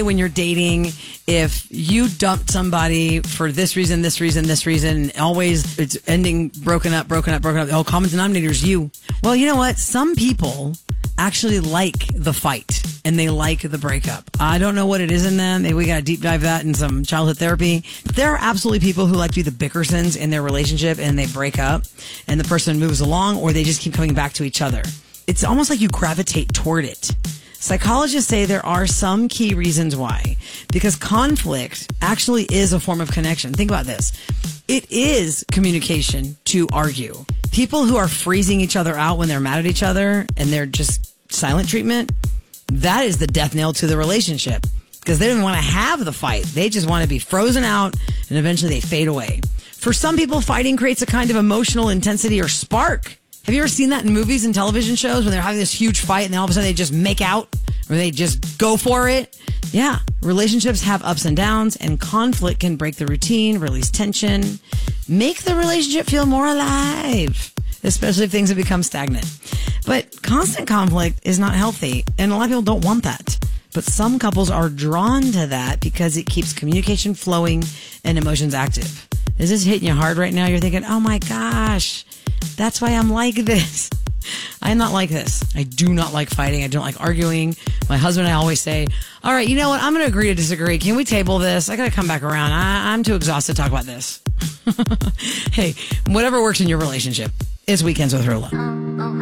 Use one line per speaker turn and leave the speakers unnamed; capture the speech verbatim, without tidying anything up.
When you're dating, if you dumped somebody for this reason, this reason, this reason, always it's ending broken up, broken up, broken up. The whole common denominator is you. Well, you know what? Some people actually like the fight and they like the breakup. I don't know what it is in them. Maybe we got to deep dive that in some childhood therapy. But there are absolutely people who like to be the Bickersons in their relationship and they break up and the person moves along or they just keep coming back to each other. It's almost like you gravitate toward it. Psychologists say there are some key reasons why. Because conflict actually is a form of connection. Think about this. It is communication to argue. People who are freezing each other out when they're mad at each other and they're just silent treatment, that is the death knell to the relationship. Because they don't even want to have the fight. They just want to be frozen out and eventually they fade away. For some people, fighting creates a kind of emotional intensity or spark. Have you ever seen that in movies and television shows when they're having this huge fight and then all of a sudden they just make out or they just go for it? Yeah, relationships have ups and downs and conflict can break the routine, release tension, make the relationship feel more alive, especially if things have become stagnant. But constant conflict is not healthy and a lot of people don't want that. But some couples are drawn to that because it keeps communication flowing and emotions active. Is this hitting you hard right now? You're thinking, oh my gosh, that's why I'm like this. I'm not like this. I do not like fighting. I don't like arguing. My husband and I always say, all right, you know what? I'm going to agree to disagree. Can we table this? I got to come back around. I, I'm too exhausted to talk about this. Hey, whatever works in your relationship. It's Weekends with Rula.